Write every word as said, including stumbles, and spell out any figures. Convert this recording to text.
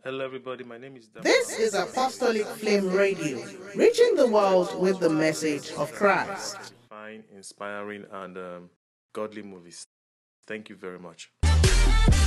Hello, everybody. My name is Damola. This is Apostolic Flame Radio, reaching the world with the message of Christ. Fine, inspiring, and um, godly movies. Thank you very much.